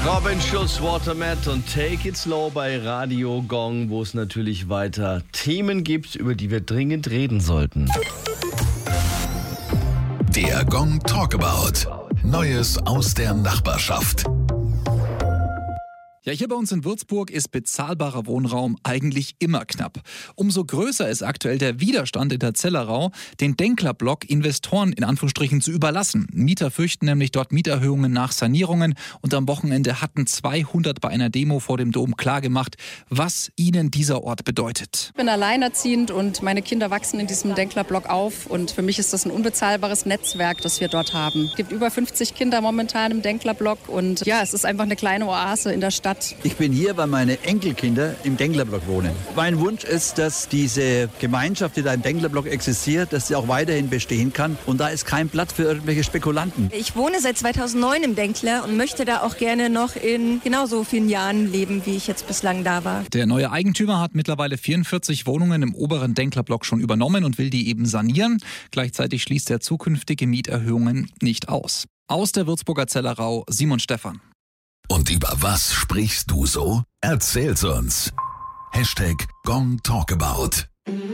Robin Schulz, Watermat und Take It Slow bei Radio Gong, wo es natürlich weiter Themen gibt, über die wir dringend reden sollten. Der Gong Talkabout. Neues aus der Nachbarschaft. Ja, hier bei uns in Würzburg ist bezahlbarer Wohnraum eigentlich immer knapp. Umso größer ist aktuell der Widerstand in der Zellerau, den Denklerblock Investoren in Anführungsstrichen zu überlassen. Mieter fürchten nämlich dort Mieterhöhungen nach Sanierungen und am Wochenende hatten 200 bei einer Demo vor dem Dom klargemacht, was ihnen dieser Ort bedeutet. Ich bin alleinerziehend und meine Kinder wachsen in diesem Denklerblock auf und für mich ist das ein unbezahlbares Netzwerk, das wir dort haben. Es gibt über 50 Kinder momentan im Denklerblock und ja, es ist einfach eine kleine Oase in der Stadt. Ich bin hier, weil meine Enkelkinder im Denklerblock wohnen. Mein Wunsch ist, dass diese Gemeinschaft, die da im Denklerblock existiert, dass sie auch weiterhin bestehen kann. Und da ist kein Platz für irgendwelche Spekulanten. Ich wohne seit 2009 im Denkler und möchte da auch gerne noch in genauso vielen Jahren leben, wie ich jetzt bislang da war. Der neue Eigentümer hat mittlerweile 44 Wohnungen im oberen Denklerblock schon übernommen und will die eben sanieren. Gleichzeitig schließt er zukünftige Mieterhöhungen nicht aus. Aus der Würzburger Zellerau, Simon Stephan. Und über was sprichst du so? Erzähl's uns. #GongTalkabout